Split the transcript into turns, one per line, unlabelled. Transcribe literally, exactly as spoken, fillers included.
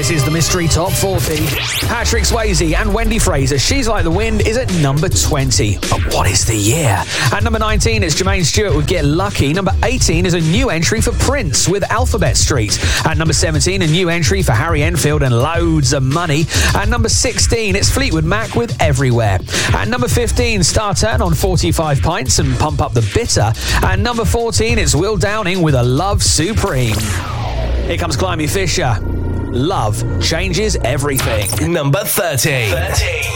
This is the Mystery Top forty. Patrick Swayze and Wendy Fraser, She's Like the Wind, is at number twenty. But what is the year? At number nineteen, it's Jermaine Stewart with Get Lucky. Number eighteen is a new entry for Prince with Alphabet Street. At number seventeen, a new entry for Harry Enfield and Loads of Money. At number sixteen, it's Fleetwood Mac with Everywhere. At number fifteen, Star Turn on forty-five Pints and Pump Up the Bitter. At number fourteen, it's Will Downing with A Love Supreme. Here comes Climby Fisher. Love changes everything.
Number thirteen. thirteen.